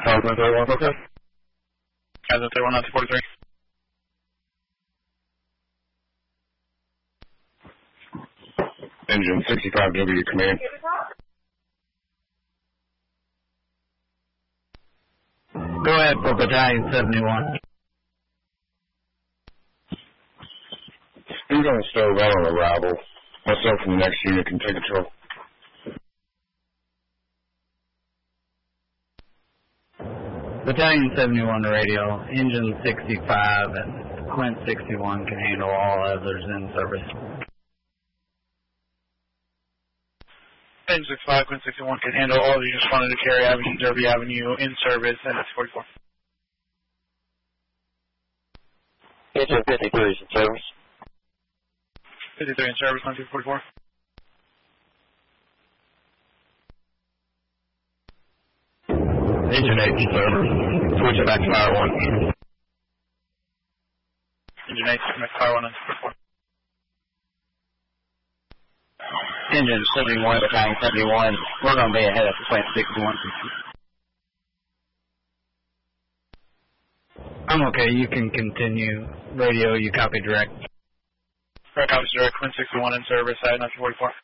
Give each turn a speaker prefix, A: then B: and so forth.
A: Quinn 31, okay.
B: Kaiser 31, 1943.
A: Engine 65W command.
C: Go ahead for Battalion 71.
A: You're going to stow that on arrival. Myself and the next unit can take control.
C: Battalion 71 to radio. Engine 65 and Quint 61 can handle all others in service.
B: Engine 65, Quint 61 can handle all of you. Just wanted to carry Avenue, Derby Avenue in service, and it's 44.
D: Engine 53 is in service.
B: 53 in service, 1944.
C: Engine 8 in service. Switch it back to Fire 1.
B: Engine 8, Fire 1, 1944.
C: Engine 71, Battalion 71. We're going to be ahead of Quint 61. I'm okay. You can continue. Radio, you copy direct.
B: Direct, copy direct, Quint 61 in service at 1944.